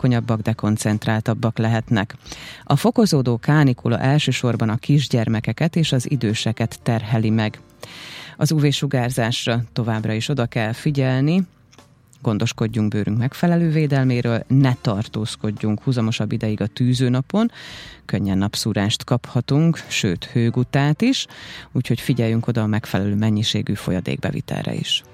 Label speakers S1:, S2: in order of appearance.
S1: hatékonyabbak, de koncentráltabbak lehetnek. A fokozódó kánikula elsősorban a kisgyermekeket és az időseket terheli meg. Az UV-sugárzásra továbbra is oda kell figyelni, gondoskodjunk bőrünk megfelelő védelméről, ne tartózkodjunk húzamosabb ideig a tűzőnapon, könnyen napszúrást kaphatunk, sőt hőgutát is, úgyhogy figyeljünk oda a megfelelő mennyiségű folyadékbevitelre is.